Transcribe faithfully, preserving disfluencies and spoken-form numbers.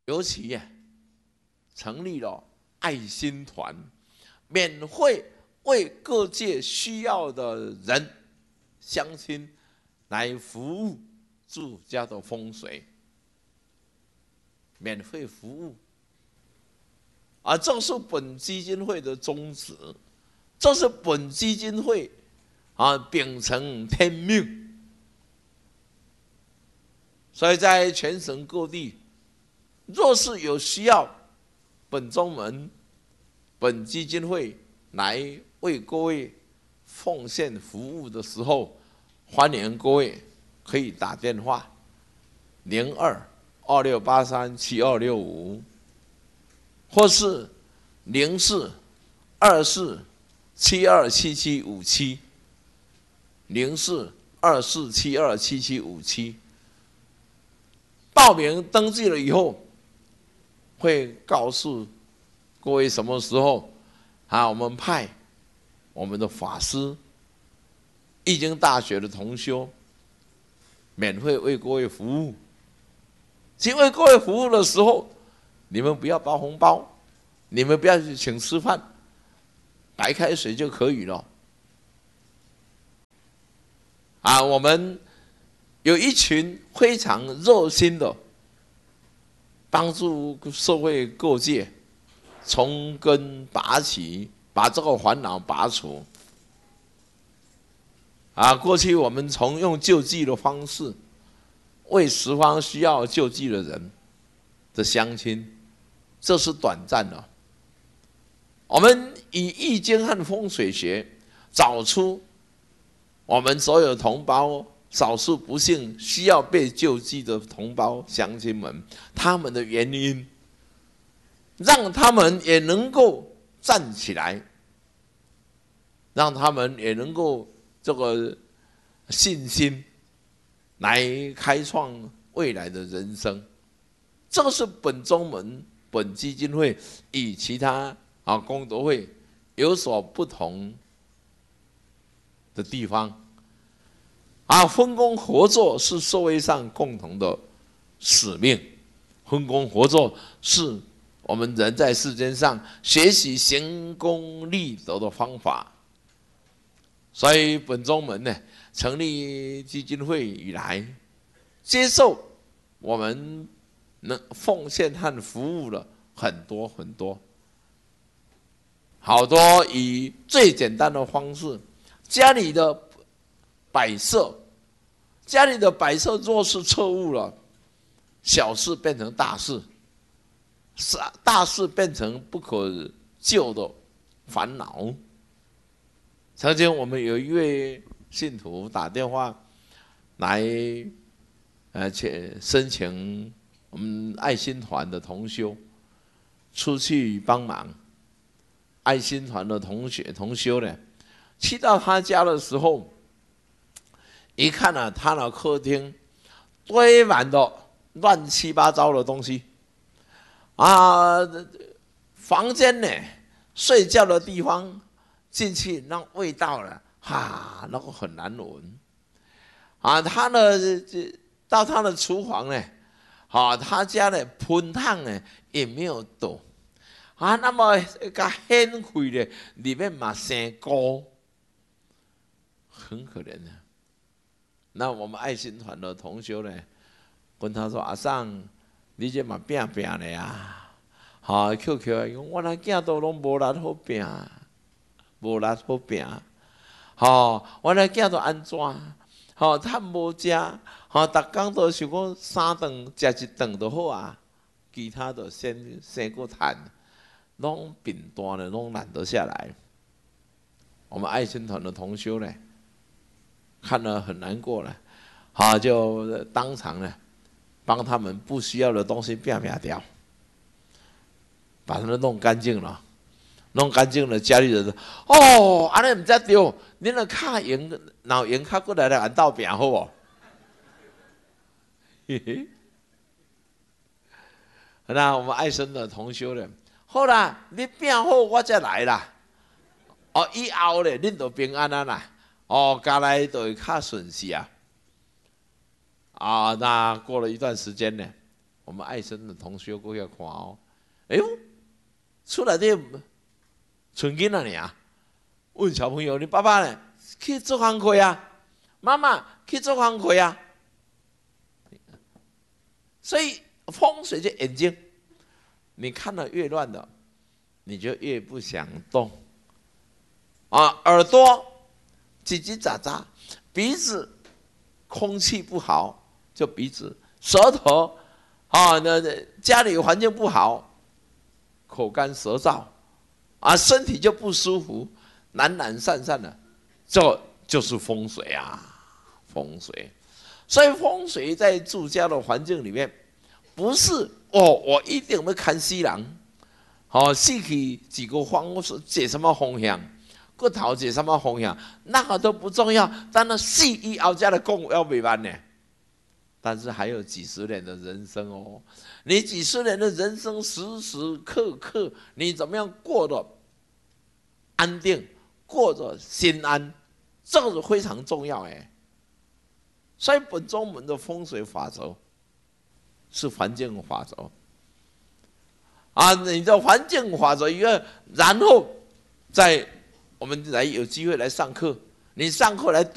尤其呀、啊，成立了爱心团，免费为各界需要的人、乡亲来服务住家的风水，免费服务。啊，这是本基金会的宗旨，这是本基金会啊秉承天命，所以在全省各地，若是有需要，本宗门、本基金会来为各位奉献服务的时候，欢迎各位可以打电话零二二六八三七二六五。或是零四二四七二七七五七，零四二四七二七七五七，报名登记了以后，会告诉各位什么时候啊，我们派我们的法师、易经大学的同修，免费为各位服务。因为各位服务的时候，你们不要包红包，你们不要去请吃饭，白开水就可以了。啊，我们有一群非常热心的，帮助社会各界从根拔起，把这个烦恼拔除。啊，过去我们从用救济的方式，为十方需要救济的人的乡亲。这是短暂的。我们以易经和风水学找出我们所有同胞少数不幸需要被救济的同胞乡亲们，他们的原因，让他们也能够站起来，让他们也能够这个信心来开创未来的人生。这个是本宗门、本基金会与其他啊功德会有所不同的地方。啊，分工合作是社会上共同的使命，分工合作是我们人在世间上学习行功立德的方法。所以本宗门呢，成立基金会以来，接受我们能奉献和服务了很多很多，好多以最简单的方式，家里的摆设，家里的摆设若是错误了，小事变成大事，大事变成不可救的烦恼。曾经我们有一位信徒打电话来，呃，申请我们爱心团的同修出去帮忙。爱心团的同学同修呢，去到他家的时候，一看啊，他的客厅堆满了乱七八糟的东西，啊，房间呢，睡觉的地方进去那味道呢，哈，那个很难闻。啊，他呢，到他的厨房呢，啊，他家的喷烫呢也没有抖。啊，那么个很贵的，里面嘛生菇，很可怜的。那我们爱心团的同修呢，跟他说：“阿桑，你这嘛拼拼的呀？好 ，Q Q 讲我那囝都拢无力好拼，无力好拼。好，我那囝都安怎？好，他无食，好，逐工都想讲三顿食一顿就好啊，其他的先先个谈。”拢饼端的，拢懒得下来。我们爱心团的同修呢，看了很难过了，好，就当场呢，帮他们不需要的东西撇撇掉，把它们弄干净了，弄干净了，家里人说：“哦，安尼唔才对，恁个卡盐、脑盐卡过来来按倒饼好不？”嘿嘿。那我们爱心的同修呢？好啦，你变好我才来啦。哦，以后咧，恁就平安啊啦。哦，将来就会较顺势啊。啊，那过了一段时间呢， 我们爱生的同学过要看哦，哎呦，出来的纯囡仔呢？问小朋友，你爸爸呢？去做工课啊？妈妈去做工课啊？所以风水就眼睛，你看得越乱的，你就越不想动。啊，耳朵叽叽喳喳，鼻子空气不好就鼻子，舌头啊，那家里环境不好，口干舌燥，啊，身体就不舒服，懒懒散散的，这就是风水啊，风水。所以风水在住家的环境里面，不是哦，我一定要看死人，哦，死去几个方是借什么方向，骨头借什么方向，那个都不重要。但那死以后才来讲要未办呢。但是还有几十年的人生哦，你几十年的人生，时时刻刻你怎么样过得安定，过着心安，这个是非常重要哎。所以本宗门的风水法则是环境法则啊，你的环境法则以后，然后在我们来有机会来上课，你上课来读。